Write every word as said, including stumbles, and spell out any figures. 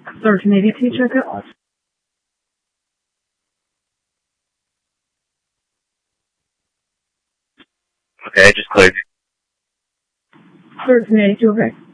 Sir, can A D T check it? Okay, just cleared. Sir, can A D T okay?